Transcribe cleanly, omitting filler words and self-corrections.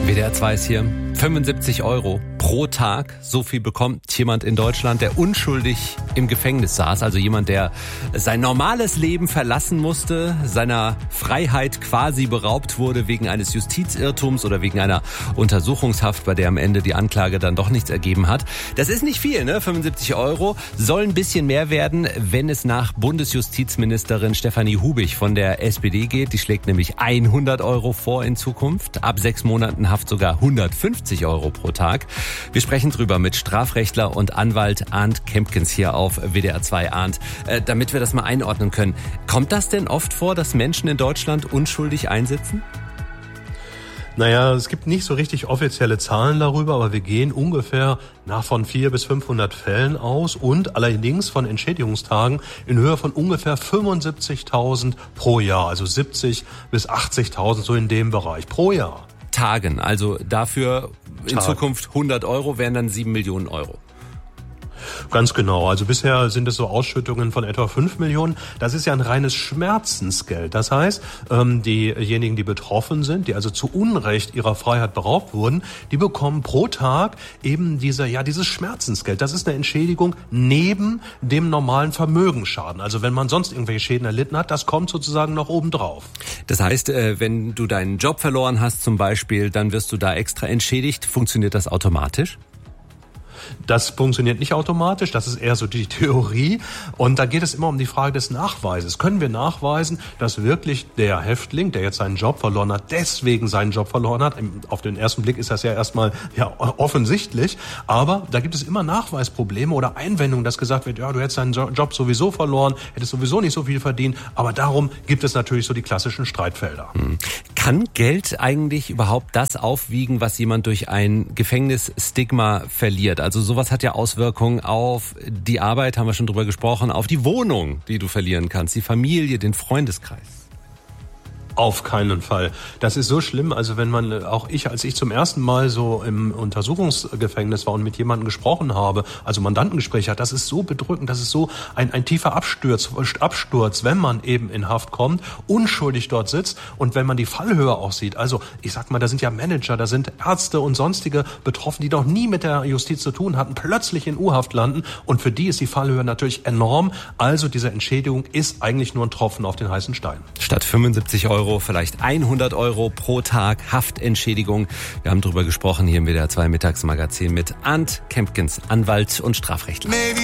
WDR 2 ist hier. 75 € pro Tag. So viel bekommt jemand in Deutschland, der unschuldig im Gefängnis saß. Also jemand, der sein normales Leben verlassen musste, seiner Freiheit quasi beraubt wurde wegen eines Justizirrtums oder wegen einer Untersuchungshaft, bei der am Ende die Anklage dann doch nichts ergeben hat. Das ist nicht viel, ne? 75 €. Soll ein bisschen mehr werden, wenn es nach Bundesjustizministerin Stefanie Hubich von der SPD geht. Die schlägt nämlich 100 € vor in Zukunft. Ab 6 Monaten Haft sogar 150 € pro Tag. Wir sprechen drüber mit Strafrechtler und Anwalt Arndt Kempkens hier auf WDR 2. Arndt, damit wir das mal einordnen können. Kommt das denn oft vor, dass Menschen in Deutschland unschuldig einsitzen? Naja, es gibt nicht so richtig offizielle Zahlen darüber, aber wir gehen ungefähr von 400 bis 500 Fällen aus und allerdings von Entschädigungstagen in Höhe von ungefähr 75.000 pro Jahr, also 70 bis 80.000 so in dem Bereich pro Jahr. Tagen, also dafür in Zukunft 100 € wären dann 7 Millionen €. Ganz genau. Also bisher sind es so Ausschüttungen von etwa 5 Millionen. Das ist ja ein reines Schmerzensgeld. Das heißt, diejenigen, die betroffen sind, die also zu Unrecht ihrer Freiheit beraubt wurden, die bekommen pro Tag eben dieses Schmerzensgeld. Das ist eine Entschädigung neben dem normalen Vermögensschaden. Also wenn man sonst irgendwelche Schäden erlitten hat, das kommt sozusagen noch obendrauf. Das heißt, wenn du deinen Job verloren hast zum Beispiel, dann wirst du da extra entschädigt. Funktioniert das automatisch? Das funktioniert nicht automatisch, das ist eher so die Theorie. Und da geht es immer um die Frage des Nachweises. Können wir nachweisen, dass wirklich der Häftling, der jetzt seinen Job verloren hat, deswegen seinen Job verloren hat? Auf den ersten Blick ist das ja erstmal offensichtlich. Aber da gibt es immer Nachweisprobleme oder Einwendungen, dass gesagt wird, ja, du hättest deinen Job sowieso verloren, hättest sowieso nicht so viel verdient. Aber darum gibt es natürlich so die klassischen Streitfelder. Kann Geld eigentlich überhaupt das aufwiegen, was jemand durch ein Gefängnisstigma verliert? Also sowas hat ja Auswirkungen auf die Arbeit, haben wir schon drüber gesprochen, auf die Wohnung, die du verlieren kannst, die Familie, den Freundeskreis. Auf keinen Fall. Das ist so schlimm, also wenn man, als ich zum ersten Mal so im Untersuchungsgefängnis war und mit jemandem gesprochen habe, also Mandantengespräch hat, das ist so bedrückend, das ist so ein tiefer Absturz, wenn man eben in Haft kommt, unschuldig dort sitzt und wenn man die Fallhöhe auch sieht, also ich sag mal, da sind ja Manager, da sind Ärzte und sonstige betroffen, die noch nie mit der Justiz zu tun hatten, plötzlich in U-Haft landen und für die ist die Fallhöhe natürlich enorm, also diese Entschädigung ist eigentlich nur ein Tropfen auf den heißen Stein. Statt 75 €, vielleicht 100 € pro Tag Haftentschädigung. Wir haben drüber gesprochen hier im WDR 2 Mittagsmagazin mit Arndt Kempkens, Anwalt und Strafrechtler.